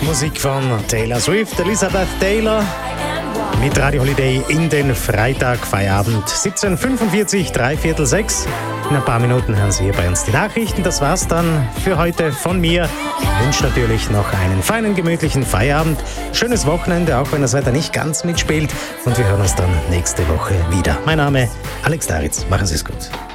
Musik von Taylor Swift, Elizabeth Taylor mit Radio Holiday in den Freitag-Feierabend. 17:45, 5:45. In ein paar Minuten hören Sie hier bei uns die Nachrichten. Das war's dann für heute von mir. Ich wünsche natürlich noch einen feinen, gemütlichen Feierabend. Schönes Wochenende, auch wenn das Wetter nicht ganz mitspielt. Und wir hören uns dann nächste Woche wieder. Mein Name Alex Daritz. Machen Sie es gut.